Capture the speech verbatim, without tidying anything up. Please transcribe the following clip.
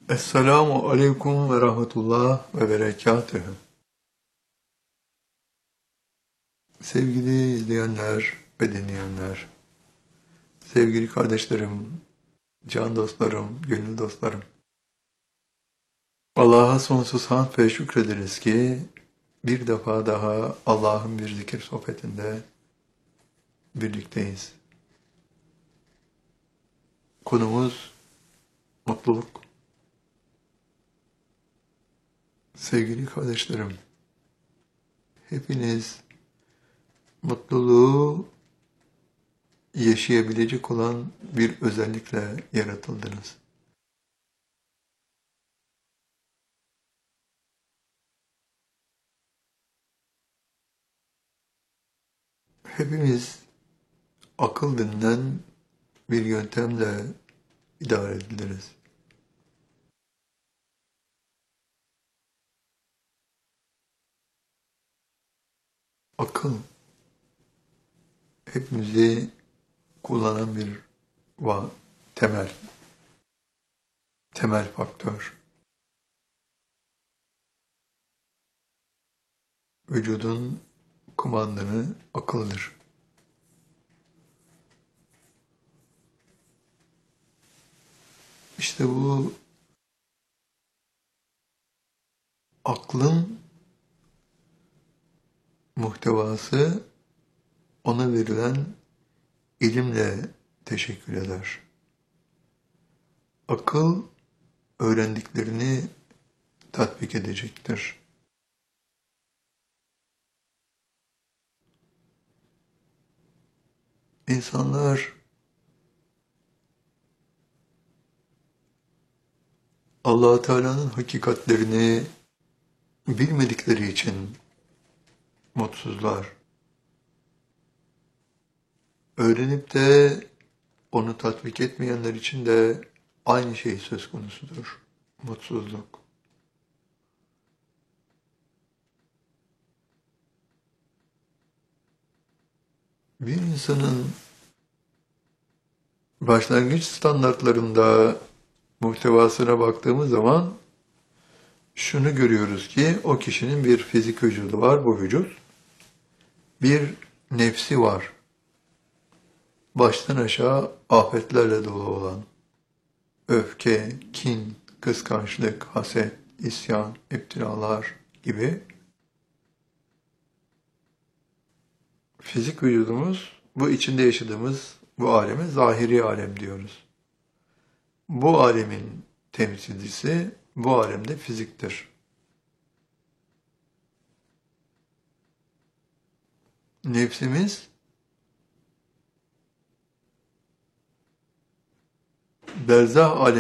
Esselamu aleyküm ve rahmetullah ve berekatühü. Sevgili izleyenler ve dinleyenler, sevgili kardeşlerim, can dostlarım, gönül dostlarım. Allah'a sonsuz hamd ve şükrederiz ki bir defa daha Allah'ın bir zikir sohbetinde birlikteyiz. Konumuz mutluluk. Sevgili kardeşlerim, hepiniz mutluluğu yaşayabilecek olan bir özellikle yaratıldınız. Hepimiz akıl denilen bir yöntemle idare ediliriz. Akıl hepimizi kullanan bir va temel, temel faktör. Vücudun kumandanı akıldır. İşte bu aklın muhtevası ona verilen ilimle teşekkür eder. Akıl öğrendiklerini tatbik edecektir. İnsanlar Allah-u Teala'nın hakikatlerini bilmedikleri için mutsuzlar. Öğrenip de onu tatbik etmeyenler için de aynı şey söz konusudur. Mutsuzluk. Bir insanın başlangıç standartlarında muhtevasına baktığımız zaman şunu görüyoruz ki o kişinin bir fizik vücudu var, bu vücut. Bir nefsi var. Baştan aşağı afetlerle dolu olan. Öfke, kin, kıskançlık, haset, isyan, iptiralar gibi. Fizik vücudumuz, bu içinde yaşadığımız bu aleme zahiri alem diyoruz. Bu alemin temsilcisi bu alemde fiziktir. Nefsimiz berzah alemi